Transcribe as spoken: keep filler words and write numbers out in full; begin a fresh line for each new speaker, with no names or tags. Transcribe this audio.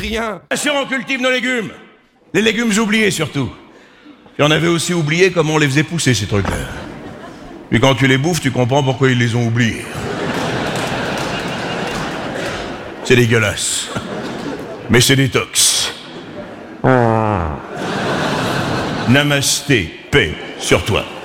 rien.
Bien sûr, on cultive nos légumes. Les légumes oubliés, surtout. Et on avait aussi oublié comment on les faisait pousser, ces trucs-là. Puis quand tu les bouffes, tu comprends pourquoi ils les ont oubliés. C'est dégueulasse. Mais c'est détox. Namasté, paix sur toi.